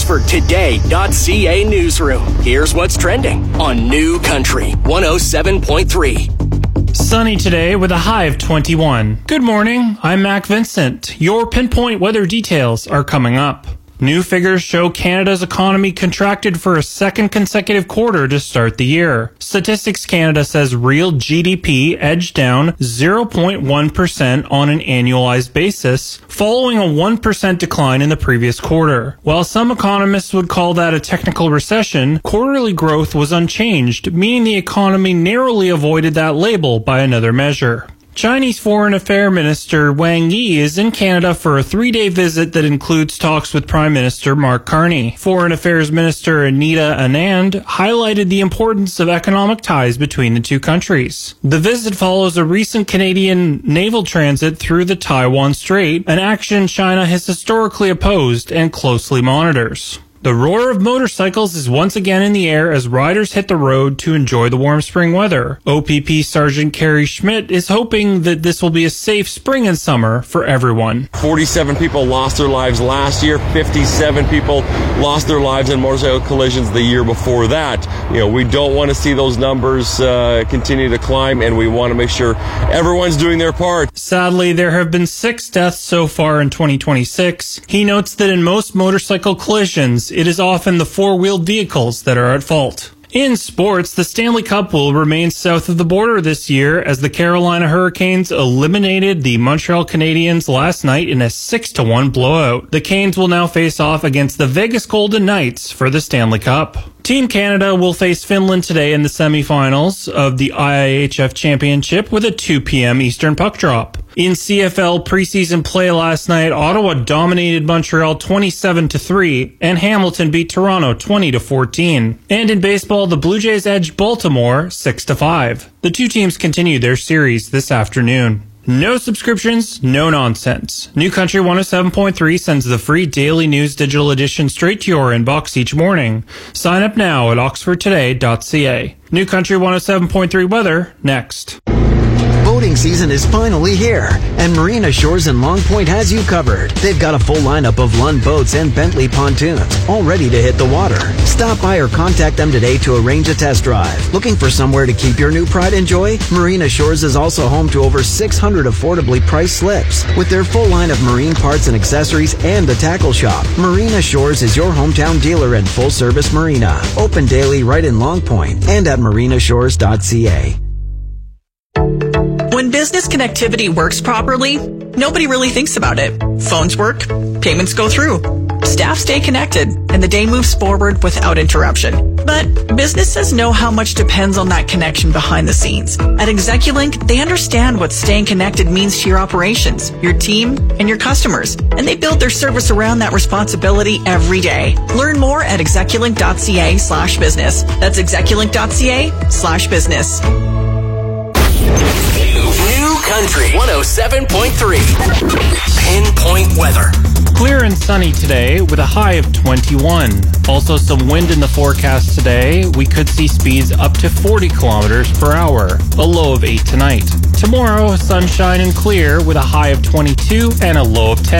OxfordToday.ca newsroom. Here's what's trending on New Country 107.3. Sunny today with a high of 21. Good morning, I'm Mac Vincent. Your pinpoint weather details are coming up. New figures show Canada's economy contracted for a second consecutive quarter to start the year. Statistics Canada says real GDP edged down 0.1% on an annualized basis, following a 1% decline in the previous quarter. While some economists would call that a technical recession, quarterly growth was unchanged, meaning the economy narrowly avoided that label by another measure. Chinese Foreign Affairs Minister Wang Yi is in Canada for a 3-day visit that includes talks with Prime Minister Mark Carney. Foreign Affairs Minister Anita Anand highlighted the importance of economic ties between the two countries. The visit follows a recent Canadian naval transit through the Taiwan Strait, an action China has historically opposed and closely monitors. The roar of motorcycles is once again in the air as riders hit the road to enjoy the warm spring weather. OPP Sergeant Kerry Schmidt is hoping that this will be a safe spring and summer for everyone. 47 people lost their lives last year. 57 people lost their lives in motorcycle collisions the year before that. We don't want to see those numbers continue to climb, and we want to make sure everyone's doing their part. Sadly, there have been 6 deaths so far in 2026. He notes that in most motorcycle collisions, it is often the four-wheeled vehicles that are at fault. In sports, the Stanley Cup will remain south of the border this year as the Carolina Hurricanes eliminated the Montreal Canadiens last night in a 6-1 blowout. The Canes will now face off against the Vegas Golden Knights for the Stanley Cup. Team Canada will face Finland today in the semifinals of the IIHF Championship with a 2 p.m. Eastern puck drop. In CFL preseason play last night, Ottawa dominated Montreal 27-3, and Hamilton beat Toronto 20-14. And in baseball, the Blue Jays edged Baltimore 6-5. The two teams continue their series this afternoon. No subscriptions, no nonsense. New Country 107.3 sends the free daily news digital edition straight to your inbox each morning. Sign up now at oxfordtoday.ca. New Country 107.3 weather next. Boating season is finally here, and Marina Shores in Long Point has you covered. They've got a full lineup of Lund boats and Bentley pontoons, all ready to hit the water. Stop by or contact them today to arrange a test drive. Looking for somewhere to keep your new pride in joy? Marina Shores is also home to over 600 affordably priced slips. With their full line of marine parts and accessories and a tackle shop, Marina Shores is your hometown dealer and full-service marina. Open daily right in Long Point and at marinashores.ca. When business connectivity works properly, nobody really thinks about it. Phones work, payments go through, staff stay connected, and the day moves forward without interruption. But businesses know how much depends on that connection behind the scenes. At Execulink, they understand what staying connected means to your operations, your team, and your customers, and they build their service around that responsibility every day. Learn more at execulink.ca/business. That's execulink.ca/business. New Country 107.3. Pinpoint weather. Clear and sunny today with a high of 21. Also some wind in the forecast today. We could see speeds up to 40 kilometers per hour. A low of 8 tonight. Tomorrow, sunshine and clear with a high of 22 and a low of 10.